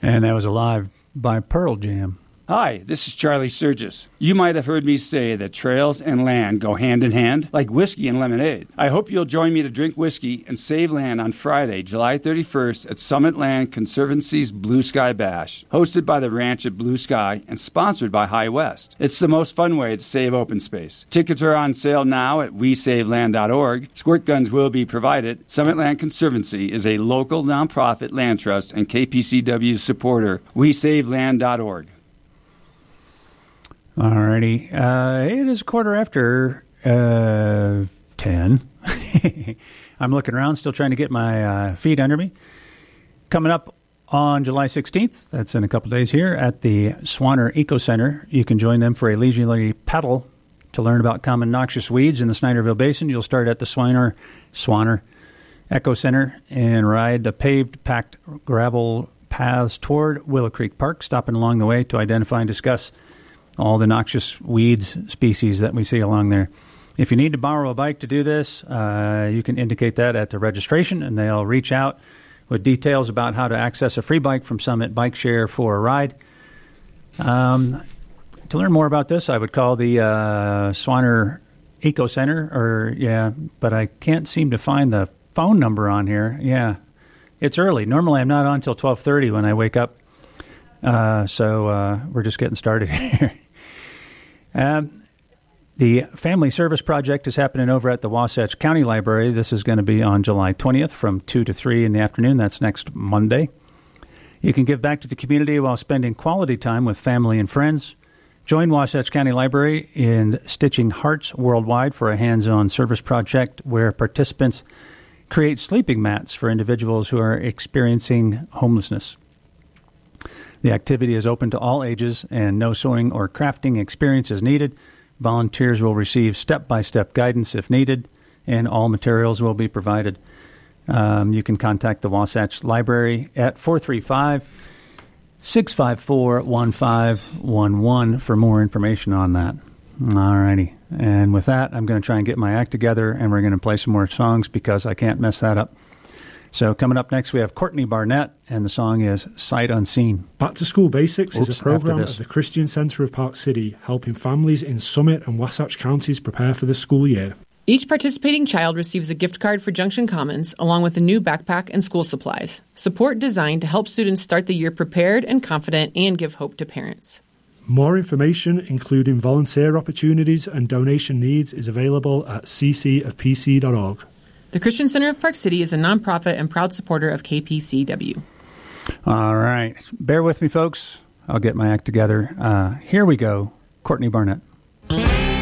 And that was Alive by Pearl Jam. Hi, this is Charlie Sturgis. You might have heard me say that trails and land go hand in hand, like whiskey and lemonade. I hope you'll join me to drink whiskey and save land on Friday, July 31st at Summit Land Conservancy's Blue Sky Bash, hosted by the ranch at Blue Sky and sponsored by High West. It's the most fun way to save open space. Tickets are on sale now at wesaveland.org. Squirt guns will be provided. Summit Land Conservancy is a local nonprofit land trust and KPCW supporter. wesaveland.org. Alrighty. It is 10:15. I'm looking around, still trying to get my feet under me. Coming up on July 16th, that's in a couple days here, at the Swanner Eco Center. You can join them for a leisurely paddle to learn about common noxious weeds in the Snyderville Basin. You'll start at the Swanner Eco Center and ride the paved, packed gravel paths toward Willow Creek Park, stopping along the way to identify and discuss all the noxious weeds species that we see along there. If you need to borrow a bike to do this, you can indicate that at the registration, and they'll reach out with details about how to access a free bike from Summit Bike Share for a ride. To learn more about this, I would call the Swanner Eco Center, but I can't seem to find the phone number on here. Yeah, it's early. Normally I'm not on until 12:30 when I wake up, so we're just getting started here. The Family Service Project is happening over at the Wasatch County Library. This is going to be on July 20th from 2 to 3 in the afternoon. That's next Monday. You can give back to the community while spending quality time with family and friends. Join Wasatch County Library in Stitching Hearts Worldwide for a hands-on service project where participants create sleeping mats for individuals who are experiencing homelessness. The activity is open to all ages, and no sewing or crafting experience is needed. Volunteers will receive step-by-step guidance if needed, and all materials will be provided. You can contact the Wasatch Library at 435-654-1511 for more information on that. All righty. And with that, I'm going to try and get my act together, and we're going to play some more songs because I can't mess that up. So coming up next, we have Courtney Barnett, and the song is Sight Unseen. Back to School Basics is a program of the Christian Center of Park City, helping families in Summit and Wasatch counties prepare for the school year. Each participating child receives a gift card for Junction Commons, along with a new backpack and school supplies. Support designed to help students start the year prepared and confident and give hope to parents. More information, including volunteer opportunities and donation needs, is available at ccofpc.org. The Christian Center of Park City is a nonprofit and proud supporter of KPCW. All right. Bear with me, folks. I'll get my act together. Here we go. Courtney Barnett.